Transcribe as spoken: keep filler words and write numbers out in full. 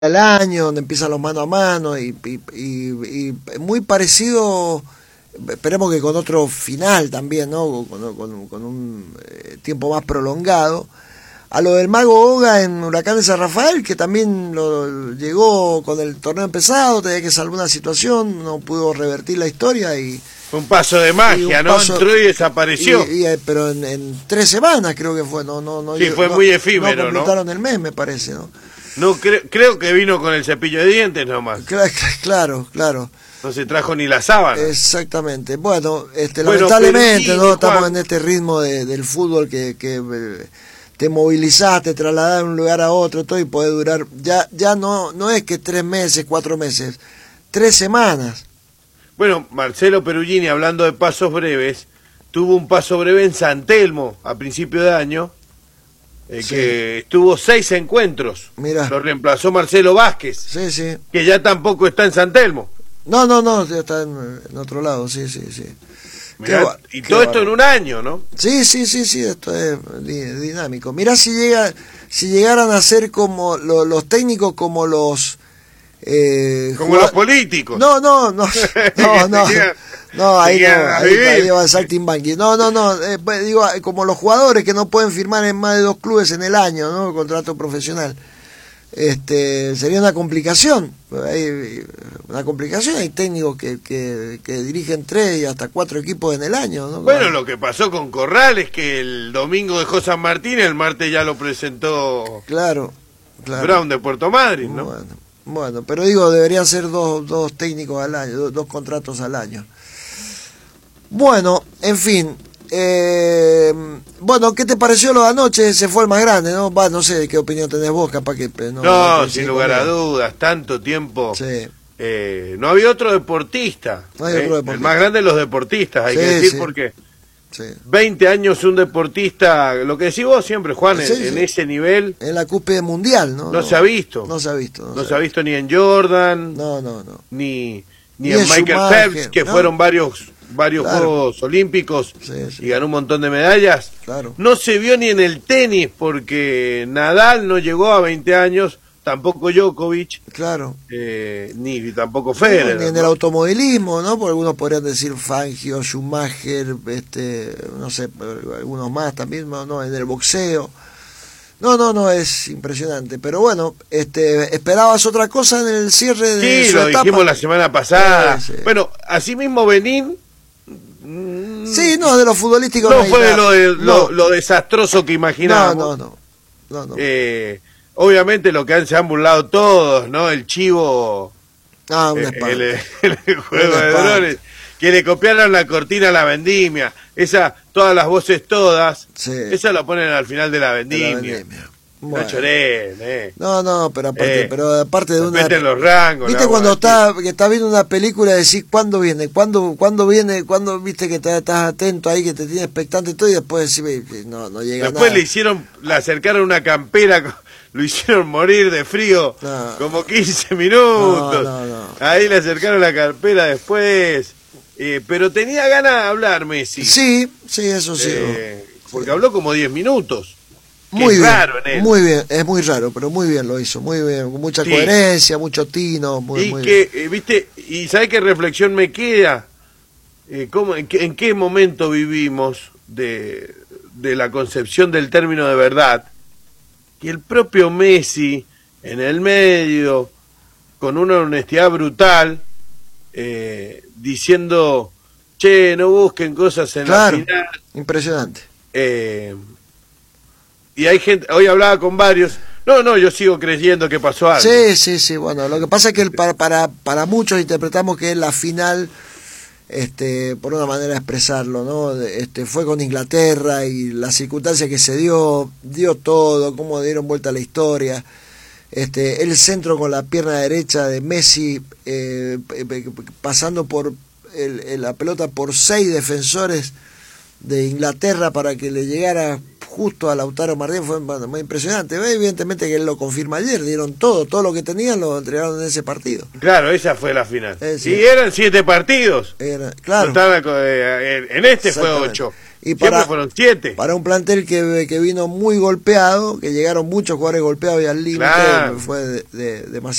el año, donde empiezan los mano a mano y, y, y, y muy parecido, esperemos que con otro final también, ¿no? Con, con, con un eh, tiempo más prolongado, a lo del Mago Oga en Huracán de San Rafael, que también lo, llegó con el torneo empezado, tenía que salvar una situación, no pudo revertir la historia y... Fue un paso de magia, ¿no? Paso, entró y desapareció. Y, y, pero en, en tres semanas creo que fue, no, no, no. Sí, fue no, muy efímero, ¿no? Completaron ¿no? el mes, me parece, ¿no? No creo, creo que vino con el cepillo de dientes nomás. Claro, claro. No se trajo ni la sábana. Exactamente. Bueno, este, bueno, lamentablemente, sí, ¿no? Juan... Estamos en este ritmo de, del fútbol que, que eh, te movilizás, te trasladás de un lugar a otro, todo y puede durar. Ya, ya no, no es que tres meses, cuatro meses, tres semanas. Bueno, Marcelo Perugini, hablando de pasos breves, tuvo un paso breve en San Telmo a principio de año. Eh, sí. Que estuvo seis encuentros. Mirá. Lo reemplazó Marcelo Vázquez. Sí, sí. Que ya tampoco está en San Telmo. No, no, no, ya está en, en otro lado, sí, sí, sí. Mirá, qué, y todo qué esto barro. En un año, ¿no? Sí, sí, sí, sí, esto es dinámico. Mirá si llega, si llegaran a ser como lo, los técnicos, como los... Eh, como los políticos. No, no, no, no, no. No, ahí no, ahí, ahí va el saltimbanqui. No, no, no, eh, digo, como los jugadores que no pueden firmar en más de dos clubes en el año, ¿no? Contrato profesional. Este, sería una complicación. Hay una complicación, hay técnicos que, que, que dirigen tres y hasta cuatro equipos en el año, ¿no? Bueno, lo que pasó con Corral es que el domingo dejó San Martín, el martes ya lo presentó claro, claro. Brown de Puerto Madryn, ¿no? Bueno, bueno, pero digo, deberían ser dos, dos técnicos al año, dos, dos contratos al año. Bueno, en fin, eh, bueno, ¿qué te pareció lo de anoche? Se fue el más grande, ¿no? Va, no sé qué opinión tenés vos, capaz que... No, no, no sin lugar a dudas, tanto tiempo. Sí. Eh, no había otro deportista. No hay eh, otro deportista. El más grande de los deportistas, hay sí, que decir, sí. porque sí. veinte años un deportista, lo que decís vos siempre, Juan, sí, en, sí. en ese nivel... En la cúspide mundial, ¿no? No, no se ha visto. No se ha visto. No, no se, se ha visto ni en Jordan. No, no, no. Ni, ni, ni en Michael Schumacher, Phelps, que ¿no? fueron varios... varios claro. Juegos Olímpicos sí, sí. y ganó un montón de medallas. Claro. No se vio ni en el tenis porque Nadal no llegó a veinte años, tampoco Djokovic, claro. eh, ni tampoco Federer. No, ni en ¿no? el automovilismo, ¿no? Porque algunos podrían decir Fangio, Schumacher, este, no sé, algunos más también, no, en el boxeo. No, no, no, es impresionante. Pero bueno, este, ¿esperabas otra cosa en el cierre de sí, su lo etapa? dijimos la semana pasada. Sí, sí. Bueno, asimismo Benín... Sí, no, de lo futbolístico no, no fue de lo, de, no. lo, lo desastroso que imaginábamos. No, no, no. no, no. Eh, obviamente lo que han, se han burlado todos, ¿no? El chivo... Ah, un eh, espanto. el, el, el juego de drones. Que le copiaron la cortina a la vendimia. Esa, todas las voces todas. Sí. Esa lo ponen al final de la vendimia. De la vendimia. Bueno. No lloré, eh. No, no, pero aparte, eh, pero aparte de una... Meten los rangos. ¿Viste cuando está, que estás viendo una película y decís cuándo viene? ¿Cuándo, cuándo viene? ¿Cuándo viste que te, estás atento ahí, que te tienes expectante y todo? Y después decís, no, no llega Después nada. le hicieron, le acercaron una campera, lo hicieron morir de frío no. como quince minutos. No, no, no. Ahí le acercaron la campera después. Eh, pero tenía ganas de hablar Messi. Sí, sí, eso sí. Eh, porque sí. Habló como diez minutos. Muy es bien, raro en él. muy bien, es muy raro, pero muy bien lo hizo, muy bien, con mucha sí. coherencia, mucho tino, muy, y muy que, bien. Eh, viste, y ¿sabés qué reflexión me queda? Eh, ¿cómo, en, qué, ¿En qué momento vivimos de, de la concepción del término de verdad? Que el propio Messi, en el medio, con una honestidad brutal, eh, diciendo, che, no busquen cosas en claro, la final. Impresionante. Eh, y hay gente, hoy hablaba con varios, no, no, yo sigo creyendo que pasó algo. Sí, sí, sí, bueno, lo que pasa es que el, para, para, para muchos interpretamos que es la final, este, por una manera de expresarlo, ¿no? Este, fue con Inglaterra y la circunstancia que se dio, dio todo, cómo dieron vuelta a la historia. Este, el centro con la pierna derecha de Messi, eh, pasando por el, el, la pelota por seis defensores de Inglaterra para que le llegara justo a Lautaro Martínez, fue bueno, muy impresionante. Evidentemente que él lo confirma ayer, dieron todo, todo lo que tenían lo entregaron en ese partido. Claro, esa fue la final. Eh, sí. Y eran siete partidos. Era, claro. Estaban, eh, en este fue ocho. Y para, Siempre fueron siete. Para un plantel que, que vino muy golpeado, que llegaron muchos jugadores golpeados y al límite, Claro. fue de, de, demasiado.